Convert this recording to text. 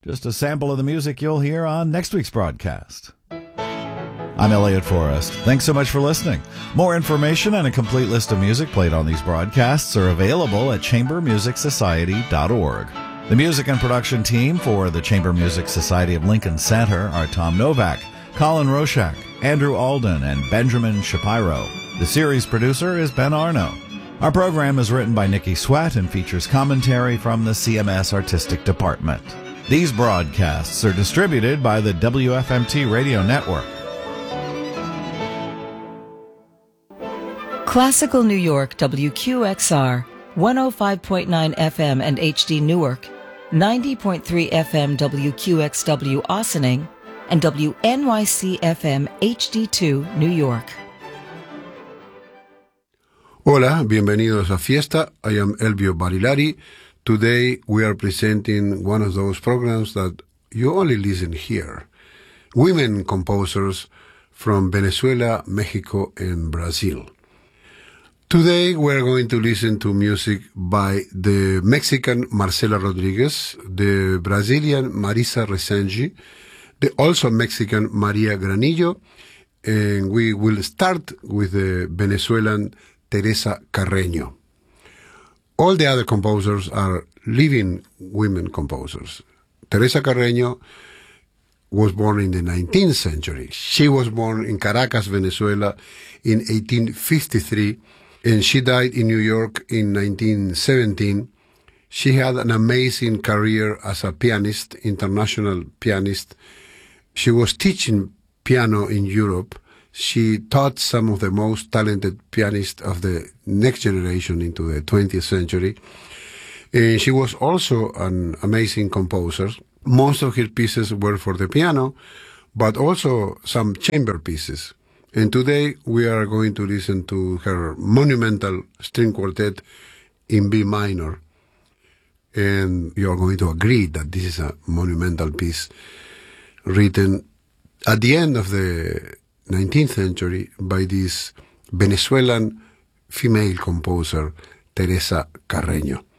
Just a sample of the music you'll hear on next week's broadcast. I'm Elliot Forrest. Thanks so much for listening. More information and a complete list of music played on these broadcasts are available at chambermusicsociety.org. The music and production team for the Chamber Music Society of Lincoln Center are Tom Novak, Colin Roshak, Andrew Alden, and Benjamin Shapiro. The series producer is Ben Arno. Our program is written by Nikki Sweat and features commentary from the CMS Artistic Department. These broadcasts are distributed by the WFMT Radio Network. Classical New York WQXR, 105.9 FM and HD Newark, 90.3 FM WQXW Ossining, and WNYC FM HD2 New York. Hola, bienvenidos a Fiesta. I am Elvio Barilari. Today we are presenting one of those programs that you only listen here. Women composers from Venezuela, Mexico, and Brazil. Today we are going to listen to music by the Mexican Marcela Rodriguez, the Brazilian Marisa Resenji, the also Mexican Maria Granillo, and we will start with the Venezuelan Teresa Carreño. All the other composers are living women composers. Teresa Carreño was born in the 19th century. She was born in Caracas, Venezuela in 1853, and she died in New York in 1917. She had an amazing career as a pianist, international pianist. She was teaching piano in Europe. She taught some of the most talented pianists of the next generation into the 20th century. And she was also an amazing composer. Most of her pieces were for the piano, but also some chamber pieces. And today we are going to listen to her monumental string quartet in B minor. And you are going to agree that this is a monumental piece written at the end of the 19th century by this Venezuelan female composer, Teresa Carreño.